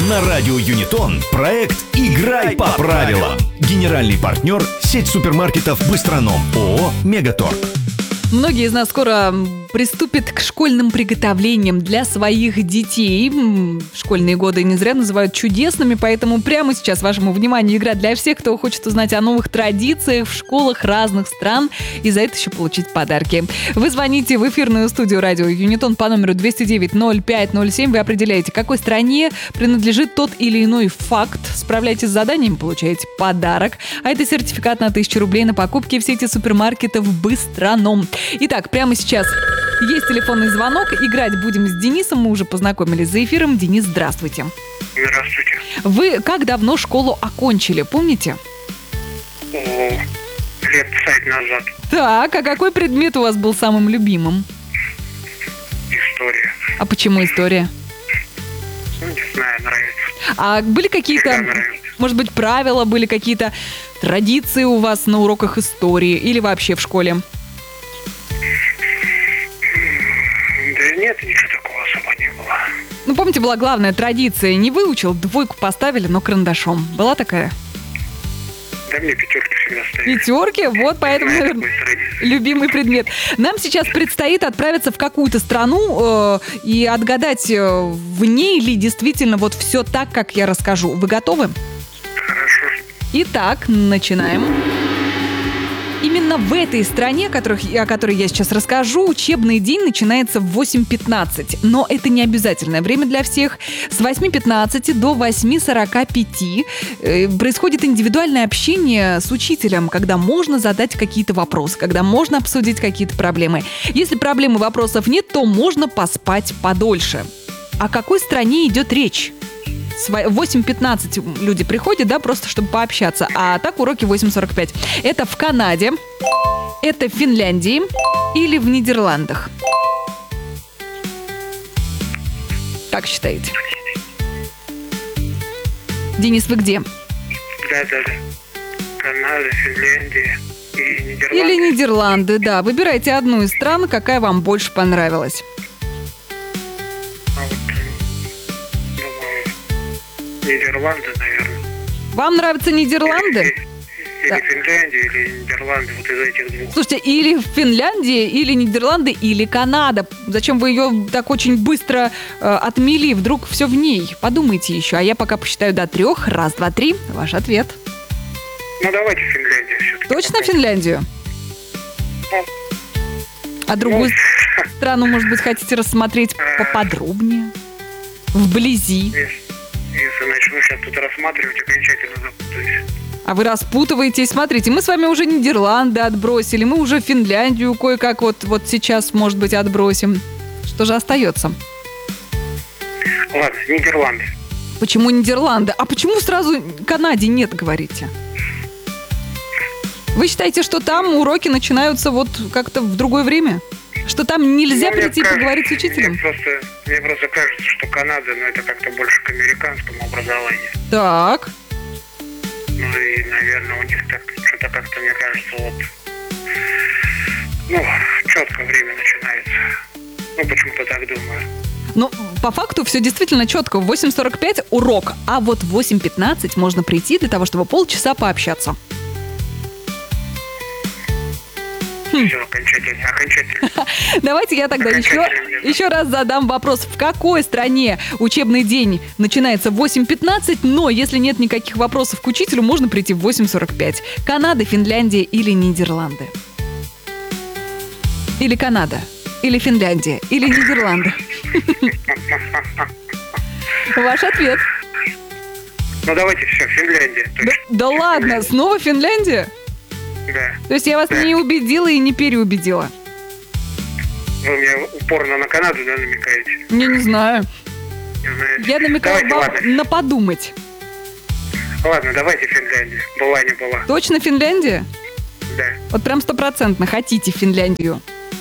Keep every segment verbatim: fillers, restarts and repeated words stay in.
На радио Юнитон проект «Играй по правилам». Генеральный партнер – сеть супермаркетов «Быстроном» ООО «Мегаторг». Многие из нас скоро приступят к школьным приготовлениям для своих детей. Школьные годы не зря называют чудесными, поэтому прямо сейчас вашему вниманию игра для всех, кто хочет узнать о новых традициях в школах разных стран и за это еще получить подарки. Вы звоните в эфирную студию радио Юнитон по номеру двести девять ноль пять ноль семь. Вы определяете, какой стране принадлежит тот или иной факт. Справляйтесь с заданием, получаете подарок. А это сертификат на тысячу рублей на покупки в сети супермаркетов «Быстроном». Итак, прямо сейчас есть телефонный звонок. Играть будем с Денисом. Мы уже познакомились за эфиром. Денис, здравствуйте. Здравствуйте. Вы как давно школу окончили, помните? О, лет пять назад. Так, а какой предмет у вас был самым любимым? История. А почему история? Ну, не знаю, нравится. А были какие-то, Всегда нравится. может быть, правила, были какие-то традиции у вас на уроках истории или вообще в школе? Да нет, ничего такого особо не было. Ну, помните, была главная традиция. Не выучил, двойку поставили, но карандашом. Была такая? Да мне пятерки всегда ставили. Пятерки? Вот поэтому, Знаю наверное, такой традиции. любимый предмет. Нам сейчас предстоит отправиться в какую-то страну э, и отгадать, э, в ней ли действительно вот все так, как я расскажу. Вы готовы? Хорошо. Итак, начинаем. Именно в этой стране, о которой, о которой я сейчас расскажу, учебный день начинается в восемь пятнадцать. Но это не обязательное время для всех. С восьми пятнадцати до восьми сорока пяти э, происходит индивидуальное общение с учителем, когда можно задать какие-то вопросы, когда можно обсудить какие-то проблемы. Если проблем и вопросов нет, то можно поспать подольше. О какой стране идет речь? В восемь пятнадцать люди приходят, да, просто чтобы пообщаться. А так уроки в восемь сорок пять. Это в Канаде, это в Финляндии или в Нидерландах? Как считаете? Денис, вы где? Да, да, да. Канада, Финляндия и Нидерланды. Или Нидерланды, да. Выбирайте одну из стран, какая вам больше понравилась. А вот, думаю, Нидерланды, наверное. Вам нравятся Нидерланды? Или, или Да. Финляндия, или Нидерланды, вот из этих двух. Слушайте, или Финляндия, или Нидерланды, или Канада. Зачем вы ее так очень быстро э, отмели? Вдруг все в ней? Подумайте еще. А я пока посчитаю до трех. Раз, два, три. Ваш ответ. Ну, давайте Финляндию все-таки. Точно Финляндию? А другую страну, может быть, хотите рассмотреть поподробнее? Вблизи. Если, если начну сейчас тут рассматривать, окончательно запутаюсь. А вы распутываетесь. Смотрите, мы с вами уже Нидерланды отбросили, мы уже Финляндию кое-как вот, вот сейчас, может быть, отбросим. Что же остается? Ладно, Нидерланды. Почему Нидерланды? А почему сразу Канаде нет, говорите? Вы считаете, что там уроки начинаются вот как-то в другое время? Что там нельзя Ну, мне прийти кажется- поговорить с учителем? Мне просто, мне просто кажется, что Канада, ну, это как-то больше к американскому образованию. Так. Ну, и, наверное, у них так, что-то как-то, мне кажется, вот, ну, четко время начинается. Ну, почему-то так думаю. Ну, по факту все действительно четко. В восемь сорок пять урок, а вот в восемь пятнадцать можно прийти для того, чтобы полчаса пообщаться. Все, окончательно, окончательно. Давайте я тогда еще, Окончательно. еще раз задам вопрос. В какой стране учебный день начинается в восемь пятнадцать, но если нет никаких вопросов к учителю, можно прийти в восемь сорок пять? Канада, Финляндия или Нидерланды? Или Канада? Или Финляндия? Или Нидерланды? Ваш ответ. Ну, давайте все, Финляндия, Да, точно. да ладно, снова Финляндия? Да. То есть я вас Да. не убедила и не переубедила? Вы мне упорно на Канаду, да, намекаете? Не, не знаю. Не знаете. Я намекала Давайте, вам ладно. на подумать. Ладно, давайте Финляндию. Была, не была. Точно Финляндия? Да. Вот прям стопроцентно хотите Финляндию?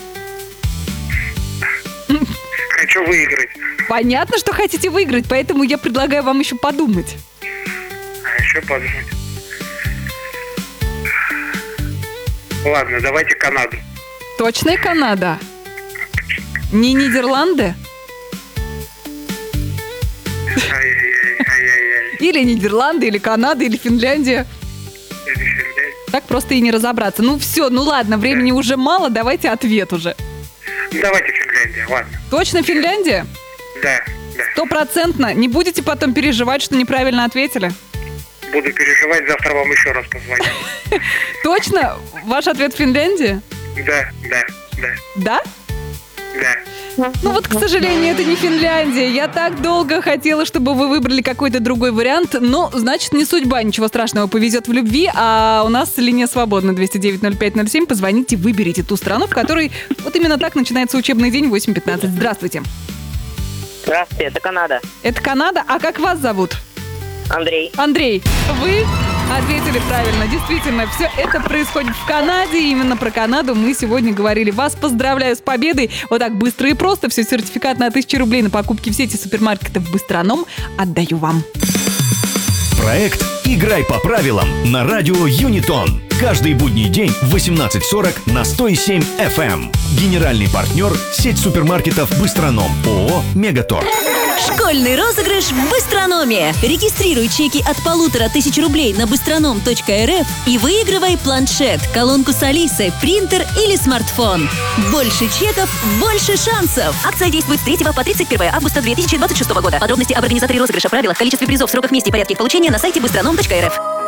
Хочу выиграть. Понятно, что хотите выиграть, поэтому я предлагаю вам еще подумать. А еще подумать. Ладно, давайте Канаду. Точно Канада? Не Нидерланды? Ай-яй-яй, Ай-яй-яй. Или Нидерланды, или Канада, или Финляндия. Или Финляндия. Так просто и не разобраться. Ну все, ну ладно, времени уже мало, давайте ответ уже. Давайте Финляндия, ладно. Точно Финляндия? Да, да. Стопроцентно. Не будете потом переживать, что неправильно ответили? Буду переживать, завтра вам еще раз позвоню. Точно? Ваш ответ Финляндия? Да, да, да, Да? да. Ну вот, к сожалению, это не Финляндия. Я так долго хотела, чтобы вы выбрали какой-то другой вариант. Но, значит, не судьба, ничего страшного, повезет в любви. А у нас линия свободна, двести девять ноль пять ноль семь. Позвоните, выберите ту страну, в которой вот именно так начинается учебный день восемь пятнадцать. Здравствуйте. Здравствуйте, это Канада. Это Канада. А как вас зовут? Андрей. Андрей, вы ответили правильно. Действительно, все это происходит в Канаде. И именно про Канаду мы сегодня говорили. Вас поздравляю с победой. Вот так быстро и просто. Все, сертификат на тысячу рублей на покупки в сети супермаркетов «Быстроном» отдаю вам. Проект «Играй по правилам» на радио Юнитон. Каждый будний день в восемнадцать сорок на сто семь эф эм. Генеральный партнер – сеть супермаркетов «Быстроном» ООО «Мегатор». Школьный розыгрыш в Быстрономе. Регистрируй чеки от полутора тысяч рублей на быстроном точка эр эф и выигрывай планшет, колонку с Алисой, принтер или смартфон. Больше чеков, больше шансов. Акция действует с третьего по тридцать первое августа две тысячи двадцать шестого года. Подробности об организаторе розыгрыша, правилах, количестве призов, сроках, месте и порядке их получения на сайте быстроном точка эр эф.